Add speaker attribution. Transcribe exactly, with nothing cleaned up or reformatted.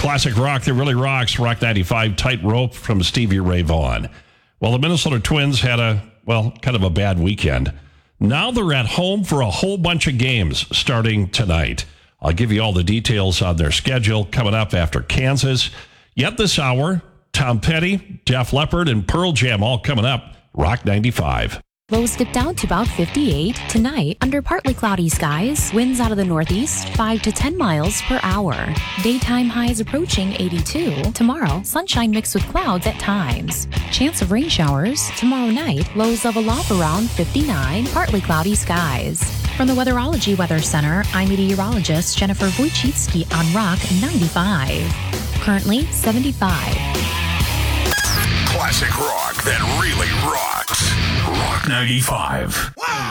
Speaker 1: Classic rock that really rocks. Rock ninety-five, Tightrope from Stevie Ray Vaughan. Well, the Minnesota Twins had a, well, kind of a bad weekend. Now they're at home for a whole bunch of games starting tonight. I'll give you all the details on their schedule coming up after Kansas. Yet this hour, Tom Petty, Def Leppard, and Pearl Jam all coming up. Rock ninety-five.
Speaker 2: Lows dip down to about fifty-eight. Tonight, under partly cloudy skies, winds out of the northeast, five to ten miles per hour. Daytime highs approaching eighty-two. Tomorrow, sunshine mixed with clouds at times. Chance of rain showers. Tomorrow night, lows level off around fifty-nine, partly cloudy skies. From the Weatherology Weather Center, I'm meteorologist Jennifer Wojcicki on Rock ninety-five. Currently, seventy-five.
Speaker 3: Classic rock that really rocks. Rock ninety-five. Wow.